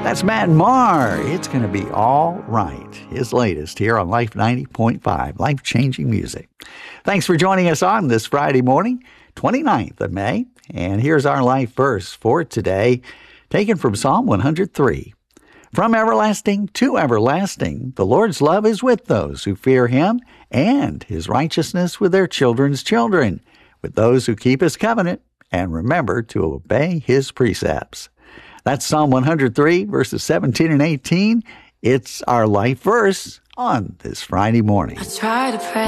That's Matt Maher. It's going to be all right. His latest here on Life 90.5, life-changing music. Thanks for joining us on this Friday morning, 29th of May. And here's our life verse for today, taken from Psalm 103. From everlasting to everlasting, the Lord's love is with those who fear him, and his righteousness with their children's children, with those who keep his covenant and remember to obey his precepts. That's Psalm 103, verses 17 and 18. It's our life verse on this Friday morning. I try to pray.